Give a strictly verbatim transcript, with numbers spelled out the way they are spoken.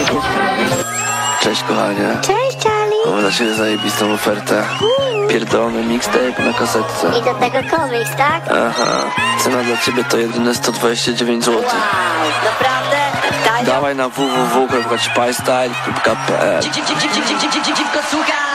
Cześć kochanie. Cześć Charlie. Mam dla ciebie zajebistą ofertę. Pierdolony mixtape na kasetce. I do tego komiks, tak? Aha. Cena dla ciebie to jedyne sto dwadzieścia dziewięć złotych. Wow, naprawdę? Tak. Dawaj na w w w kropka ćpajstyle kropka p l. Dziwko słucha.